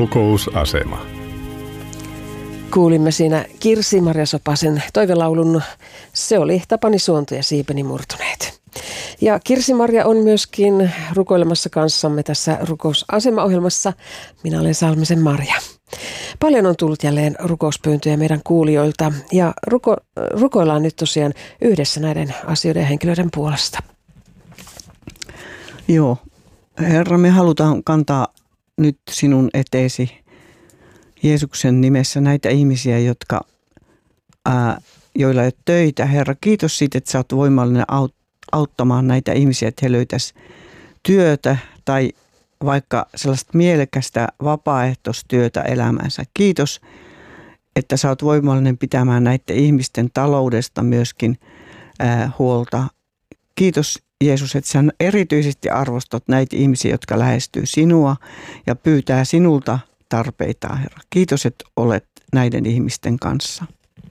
Rukousasema. Kuulimme siinä Kirsi-Maria Sopasen toivelaulun Se oli Tapani Suonto ja siipeni murtuneet. Ja Kirsi-Maria on myöskin rukoilemassa kanssamme tässä Rukousasema-ohjelmassa. Minä olen Salmisen Maria. Paljon on tullut jälleen rukouspyyntöjä meidän kuulijoilta ja rukoillaan nyt tosiaan yhdessä näiden asioiden ja henkilöiden puolesta. Joo, Herra, me halutaan kantaa nyt sinun eteesi Jeesuksen nimessä näitä ihmisiä, joilla ei ole töitä. Herra, kiitos siitä, että sä oot voimallinen auttamaan näitä ihmisiä, että he löytäisi työtä tai vaikka sellaista mielekästä vapaaehtoistyötä elämänsä. Kiitos, että sä oot voimallinen pitämään näiden ihmisten taloudesta myöskin huolta. Kiitos Jeesus, että sä erityisesti arvostat näitä ihmisiä, jotka lähestyy sinua ja pyytää sinulta tarpeitaan, Herra. Kiitos, että olet näiden ihmisten kanssa.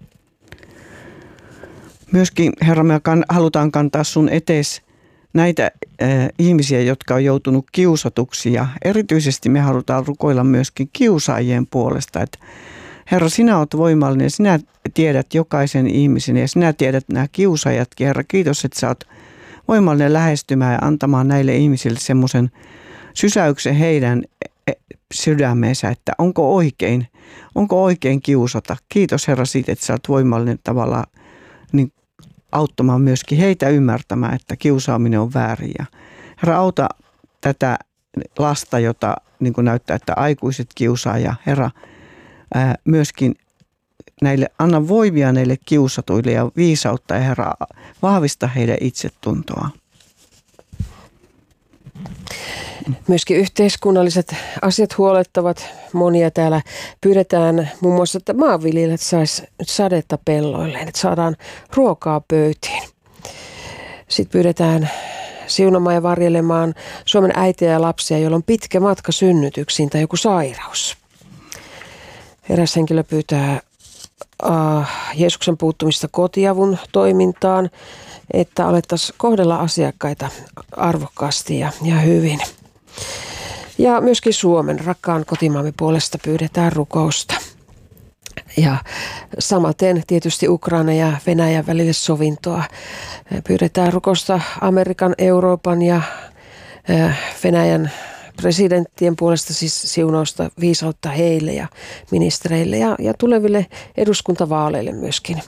Myöskin, Herra, me halutaan kantaa sun etees näitä ihmisiä, jotka on joutunut kiusatuksi ja erityisesti me halutaan rukoilla myöskin kiusaajien puolesta, että Herra, sinä olet voimallinen, sinä tiedät jokaisen ihmisen ja sinä tiedät nämä kiusaajatkin. Herra, kiitos, että sä oot voimallinen lähestymään ja antamaan näille ihmisille semmoisen sysäyksen heidän sydämeensä, että onko oikein kiusata. Kiitos Herra siitä, että sä oot voimallinen tavallaan niin auttamaan myöskin heitä ymmärtämään, että kiusaaminen on väärin. Ja Herra, auta tätä lasta, jota niin kuin näyttää, että aikuiset kiusaa ja Herra, myöskin anna voimia näille kiusatuille ja viisautta ja Herra, vahvista heidän itsetuntoa. Myöskin yhteiskunnalliset asiat huolettavat monia. Täällä pyydetään muun muassa, että maanviljelijät sais nyt sadetta pelloilleen, että saadaan ruokaa pöytiin. Sitten pyydetään siunamaan ja varjelemaan Suomen äitejä ja lapsia, joilla on pitkä matka synnytyksiin tai joku sairaus. Eräs henkilö pyytää Jeesuksen puuttumista kotiavun toimintaan, että alettaisiin kohdella asiakkaita arvokkaasti ja hyvin. Ja myöskin Suomen rakkaan kotimaamme puolesta pyydetään rukousta. Ja samaten tietysti Ukraina ja Venäjän välille sovintoa. Pyydetään rukousta Amerikan, Euroopan ja Venäjän presidenttien puolesta, siis siunausta, viisautta heille ja ministereille ja tuleville eduskuntavaaleille myöskin.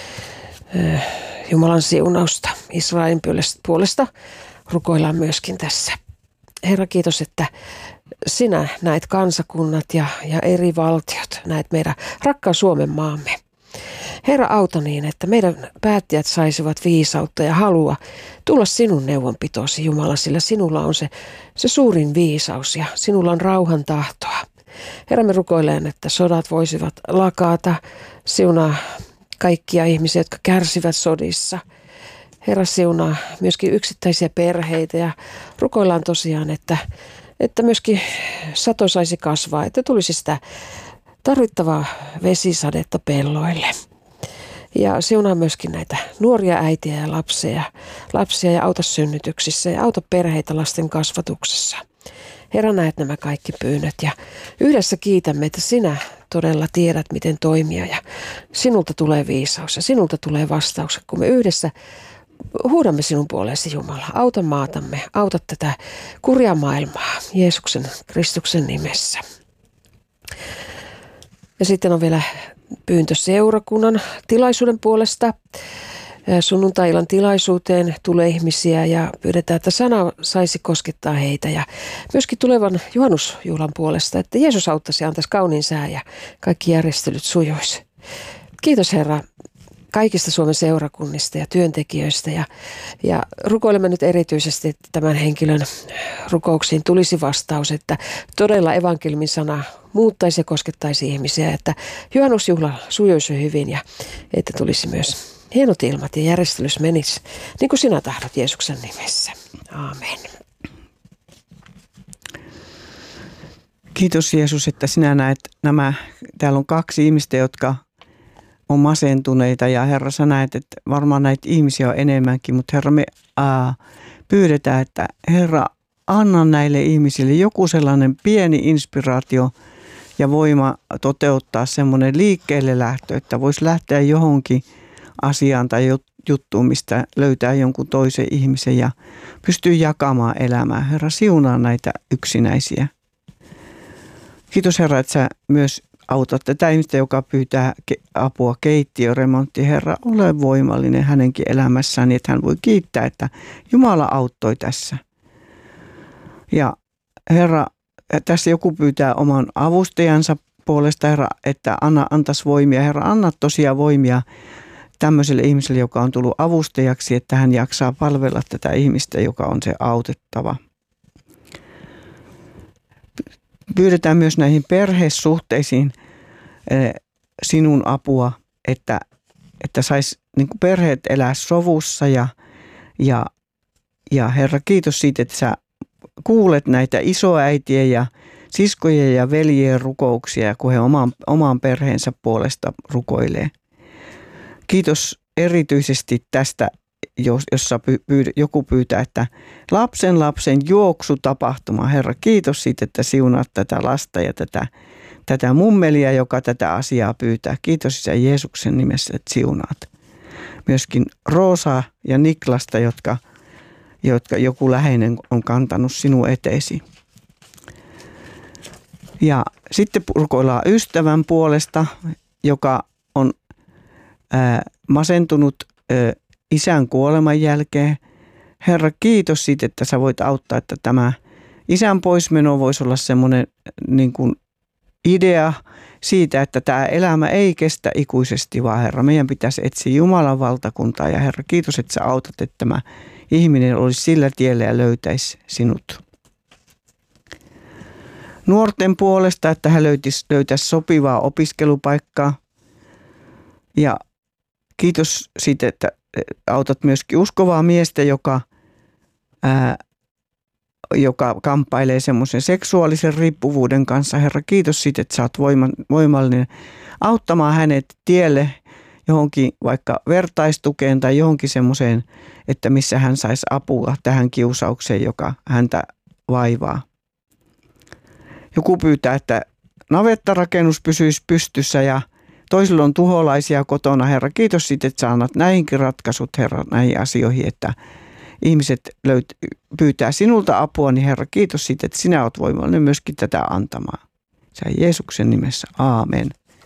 Jumalan siunausta Israelin puolesta rukoillaan myöskin tässä. Herra, kiitos, että sinä näet kansakunnat ja eri valtiot, näet meidän rakkaan Suomen maamme. Herra, auta niin, että meidän päättäjät saisivat viisautta ja halua tulla sinun neuvonpitoosi, Jumala, sillä sinulla on se suurin viisaus ja sinulla on rauhan tahtoa. Herra, me rukoilen, että sodat voisivat lakata, siunaa kaikkia ihmisiä, jotka kärsivät sodissa. Herra, siunaa myöskin yksittäisiä perheitä ja rukoillaan tosiaan, että myöskin sato saisi kasvaa, että tulisi sitä tarvittavaa vesisadetta pelloille. Ja siunaa myöskin näitä nuoria äitiä ja lapsia ja auta synnytyksissä ja auta perheitä lasten kasvatuksessa. Herra, näet nämä kaikki pyynnöt ja yhdessä kiitämme, että sinä todella tiedät, miten toimia ja sinulta tulee viisaus ja sinulta tulee vastaukset, kun me yhdessä huudamme sinun puoleesi, Jumala. Auta maatamme, auta tätä kurjaa maailmaa Jeesuksen Kristuksen nimessä. Ja sitten on vielä pyyntö seurakunnan tilaisuuden puolesta. Sunnuntai-illan tilaisuuteen tulee ihmisiä ja pyydetään, että sana saisi koskettaa heitä. Ja myöskin tulevan juhannusjuhlan puolesta, että Jeesus auttaisi ja antaisi kauniin sää ja kaikki järjestelyt sujuisi. Kiitos Herra kaikista Suomen seurakunnista ja työntekijöistä ja rukoilemme nyt erityisesti, että tämän henkilön rukouksiin tulisi vastaus, että todella evankeliumin sana muuttaisi ja koskettaisi ihmisiä, että juhannusjuhla sujuisi hyvin ja että tulisi myös hienot ilmat ja järjestelys menisi niin kuin sinä tahdot Jeesuksen nimessä. Aamen. Kiitos Jeesus, että sinä näet täällä on 2 ihmistä, jotka on masentuneita ja Herra, sä näet, että varmaan näitä ihmisiä on enemmänkin, mutta Herra, me pyydetään, että Herra, anna näille ihmisille joku sellainen pieni inspiraatio ja voima toteuttaa semmoinen liikkeelle lähtö, että voisi lähteä johonkin asiaan tai juttuun, mistä löytää jonkun toisen ihmisen ja pystyy jakamaan elämää. Herra, siunaa näitä yksinäisiä. Kiitos Herra, että sä myös autat tätä ihmistä, joka pyytää apua keittiöremontti. Herra, ole voimallinen hänenkin elämässään, niin että hän voi kiittää, että Jumala auttoi tässä. Ja Herra, tässä joku pyytää oman avustajansa puolesta, Herra, että antaisi voimia. Herra, anna tosiaan voimia tämmöiselle ihmiselle, joka on tullut avustajaksi, että hän jaksaa palvella tätä ihmistä, joka on se autettava. Pyydetään myös näihin perhesuhteisiin sinun apua, että sais niin kuin perheet elää sovussa ja Herra, kiitos siitä, että sä kuulet näitä isoäitien ja siskojen ja veljien rukouksia, kun he oman perheensä puolesta rukoilee. Kiitos erityisesti tästä, jossa joku pyytää, että lapsen juoksutapahtuma. Herra, kiitos siitä, että siunaat tätä lasta ja tätä mummelia, joka tätä asiaa pyytää. Kiitos Isä Jeesuksen nimessä, että siunaat. Myöskin Roosaa ja Niklasta, jotka joku läheinen on kantanut sinun eteesi. Ja sitten rukoillaan ystävän puolesta, joka on masentunut isän kuoleman jälkeen. Herra, kiitos siitä, että sä voit auttaa, että tämä isän poismeno voisi olla semmoinen niin kuin idea siitä, että tämä elämä ei kestä ikuisesti, vaan Herra, meidän pitäisi etsiä Jumalan valtakuntaa. Ja Herra, kiitos, että sä autat, että tämä ihminen olisi sillä tiellä ja löytäisi sinut. Nuorten puolesta, että hän löytäisi sopivaa opiskelupaikkaa. Ja kiitos siitä, että autat myöskin uskovaa miestä, joka kamppailee semmoisen seksuaalisen riippuvuuden kanssa. Herra, kiitos siitä, että sä oot voimallinen auttamaan hänet tielle johonkin vaikka vertaistukeen tai johonkin semmoiseen, että missä hän saisi apua tähän kiusaukseen, joka häntä vaivaa. Joku pyytää, että navettarakennus pysyisi pystyssä ja toisilla on tuholaisia kotona. Herra, kiitos siitä, että sä annat näihinkin ratkaisut, Herra, näihin asioihin, että ihmiset pyytää sinulta apua, niin Herra, kiitos siitä, että sinä olet voimallinen myöskin tätä antamaan. Sä Jeesuksen nimessä. Aamen.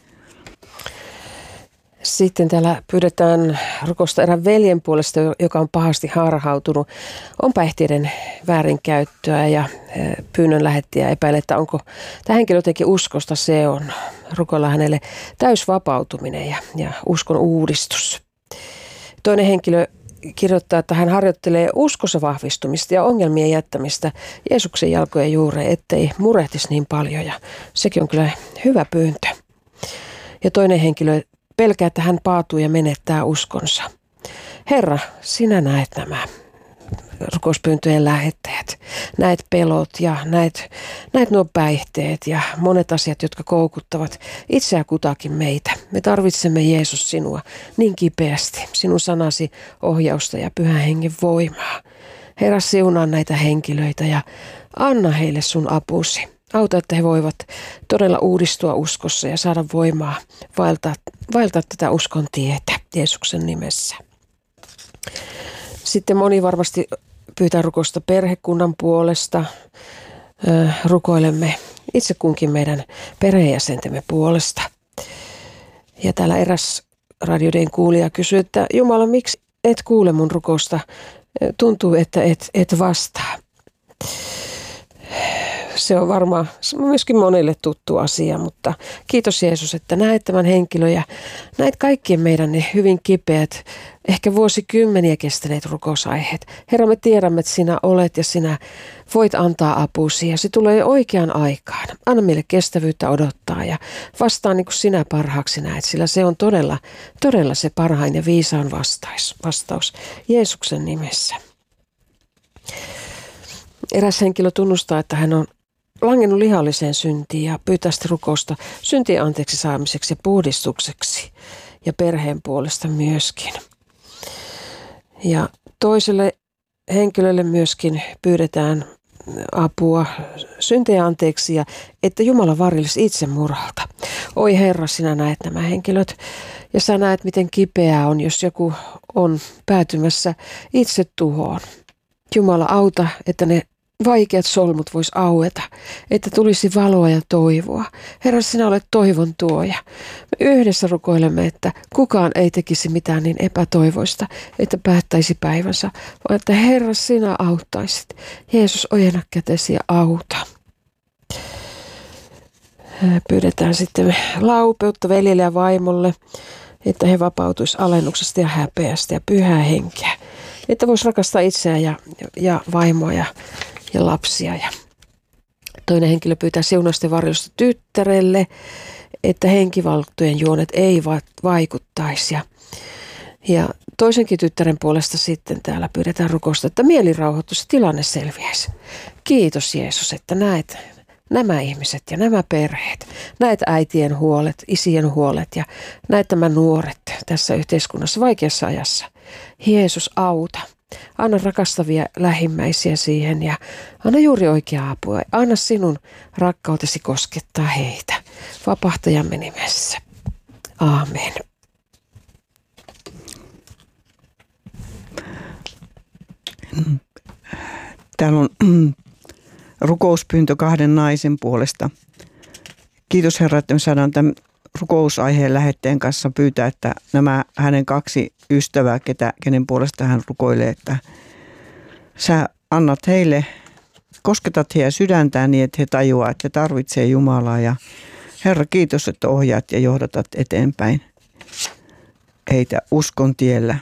Sitten täällä pyydetään rukousta erään veljen puolesta, joka on pahasti harhautunut. On päihteiden väärinkäyttöä ja pyynnön lähettäjä epäilee, että onko tämä henkilö jotenkin uskosta. Se on rukoilla hänelle täysvapautuminen ja uskon uudistus. Toinen henkilö kirjoittaa, että hän harjoittelee uskossa vahvistumista ja ongelmien jättämistä Jeesuksen jalkojen juureen, ettei murehtisi niin paljon. Ja sekin on kyllä hyvä pyyntö. Ja toinen henkilö pelkää, että hän paatuu ja menettää uskonsa. Herra, sinä näet nämä rukouspyyntöjen lähettäjät. Näet pelot ja näet nuo päihteet ja monet asiat, jotka koukuttavat itseä kutakin meitä. Me tarvitsemme Jeesus sinua niin kipeästi, sinun sanasi ohjausta ja pyhän hengen voimaa. Herra, siunaa näitä henkilöitä ja anna heille sun apusi. Auta, että he voivat todella uudistua uskossa ja saada voimaa vaeltaa tätä uskon tietä Jeesuksen nimessä. Sitten moni varmasti pyytää rukousta perhekunnan puolesta. Rukoilemme itse kunkin meidän perheenjäsentemme puolesta. Ja täällä eräs radioiden kuulija kysyy, että Jumala, miksi et kuule mun rukousta? Tuntuu, että et vastaa. Se on varmaan myöskin monille tuttu asia, mutta kiitos Jeesus, että näet tämän henkilön ja näet kaikkien meidän ne hyvin kipeät, ehkä vuosikymmeniä kestäneet rukousaiheet. Herra, me tiedämme, että sinä olet ja sinä voit antaa apusi ja se tulee oikeaan aikaan. Anna meille kestävyyttä odottaa ja vastaa niin kuin sinä parhaaksi näet, sillä se on todella se parhain ja viisaan vastaus Jeesuksen nimessä. Eräs henkilö tunnustaa, että hän on langennut lihalliseen syntiin ja pyytää sitä rukousta syntien anteeksi saamiseksi ja puhdistukseksi ja perheen puolesta myöskin. Ja toiselle henkilölle myöskin pyydetään apua, syntejä anteeksi ja että Jumala varjelisi itsemurhalta. Oi Herra, sinä näet nämä henkilöt ja sä näet, miten kipeää on, jos joku on päätymässä itse tuhoon. Jumala auta, että ne vaikeat solmut vois aueta, että tulisi valoa ja toivoa. Herra, sinä olet toivon tuoja. Me yhdessä rukoilemme, että kukaan ei tekisi mitään niin epätoivoista, että päättäisi päivänsä, vaan että Herra, sinä auttaisit. Jeesus, ojenna kätesi ja auta. Pyydetään sitten laupeutta veljelle ja vaimolle, että he vapautuisi alennuksesta ja häpeästä ja pyhää henkeä. Että vois rakastaa itseään ja vaimoa ja lapsia. Ja toinen henkilö pyytää siunausta ja varjelusta tyttärelle, että henkivaltojen juonet ei vaikuttaisi. Ja toisenkin tyttären puolesta sitten täällä pyydetään rukousta, että mieli rauhoittuisi ja tilanne selviäisi. Kiitos Jeesus, että näet nämä ihmiset ja nämä perheet, näet äitien huolet, isien huolet ja näet nämä nuoret tässä yhteiskunnassa vaikeassa ajassa. Jeesus, auta. Anna rakastavia lähimmäisiä siihen ja anna juuri oikeaa apua. Anna sinun rakkautesi koskettaa heitä. Vapahtajamme nimessä. Aamen. Täällä on rukouspyyntö 2 naisen puolesta. Kiitos Herra, että me saadaan tämän rukousaiheen lähetteen kanssa pyytää, että nämä hänen 2 ystävää, kenen puolesta hän rukoilee, että sä annat heille, kosketat heidän sydäntään niin, että he tajuaa, että he tarvitsee Jumalaa. Ja Herra, kiitos, että ohjaat ja johdatat eteenpäin heitä uskon tiellä.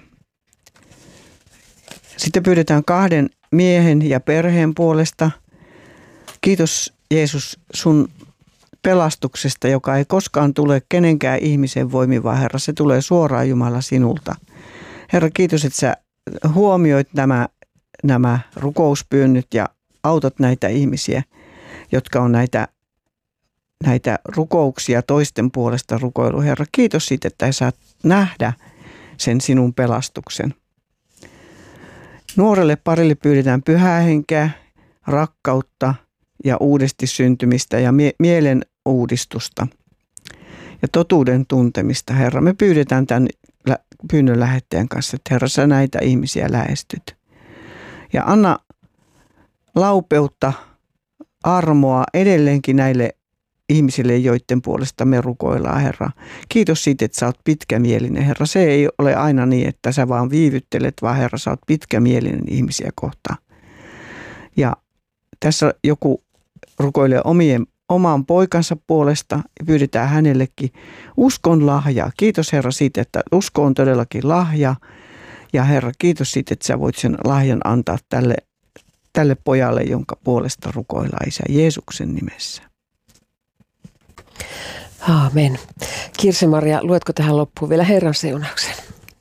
Sitten pyydetään 2 miehen ja perheen puolesta. Kiitos Jeesus sun pelastuksesta, joka ei koskaan tule kenenkään ihmisen voimin, vaan Herra, se tulee suoraan Jumala sinulta. Herra, kiitos, että sä huomioit nämä rukouspyynnöt ja autat näitä ihmisiä, jotka on näitä rukouksia toisten puolesta rukoilu. Herra, kiitos siitä, että saat nähdä sen sinun pelastuksen. Nuorelle parille pyydetään pyhää henkeä, rakkautta ja uudesti syntymistä ja mielen uudistusta ja totuuden tuntemista. Herra, me pyydetään tämän pyynnön lähettäjän kanssa, että Herra, sä näitä ihmisiä lähestyt. Ja anna laupeutta, armoa edelleenkin näille ihmisille, joiden puolesta me rukoillaan, Herra. Kiitos siitä, että sä oot pitkämielinen, Herra. Se ei ole aina niin, että sä vaan viivyttelet, vaan Herra, sä oot pitkämielinen ihmisiä kohtaan. Ja tässä joku rukoilee oman poikansa puolesta ja pyydetään hänellekin uskon lahjaa. Kiitos Herra siitä, että usko on todellakin lahja. Ja Herra, kiitos siitä, että sä voit sen lahjan antaa tälle pojalle, jonka puolesta rukoillaan Isä Jeesuksen nimessä. Aamen. Kirsi-Maria, luetko tähän loppuun vielä Herran siunauksen?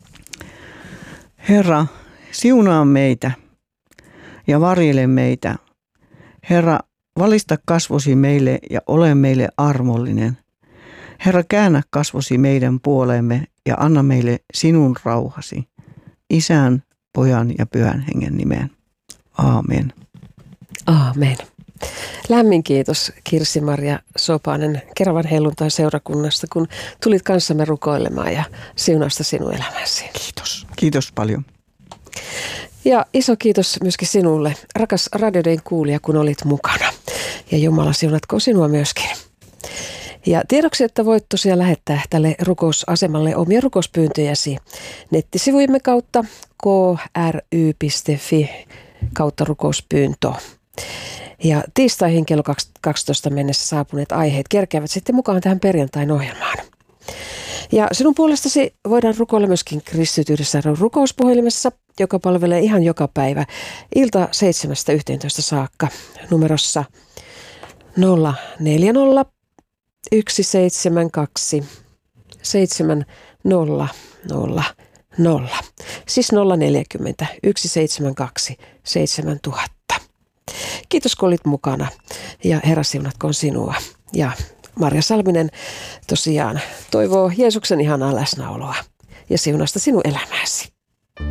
Herra, siunaa meitä ja varjele meitä. Herra, valista kasvosi meille ja ole meille armollinen. Herra, käännä kasvosi meidän puoleemme ja anna meille sinun rauhasi. Isän, Pojan ja Pyhän Hengen nimeen. Aamen. Aamen. Lämmin kiitos Kirsi-Maria Sopanen Keravan helluntai-seurakunnasta, kun tulit kanssamme rukoilemaan ja siunausta sinun elämäsi. Kiitos. Kiitos paljon. Ja iso kiitos myöskin sinulle, rakas radioiden kuulija, kun olit mukana. Ja Jumala siunatkoon sinua myöskin. Ja tiedoksi, että voit tosiaan lähettää tälle rukousasemalle omia rukouspyyntöjäsi nettisivujemme kautta kry.fi kautta rukouspyyntö. Ja tiistaihin kello 12 mennessä saapuneet aiheet kerkeävät sitten mukaan tähän perjantain ohjelmaan. Ja sinun puolestasi voidaan rukoilla myöskin Kristityydessä rukouspuhelimessa, joka palvelee ihan joka päivä ilta 7-11 saakka numerossa 040 172 7000. Siis 040 172 7000. Kiitos kun olit mukana ja Herra siunatkoon sinua. Ja Marja Salminen tosiaan toivoo Jeesuksen ihanaa läsnäoloa ja siunasta sinun elämääsi.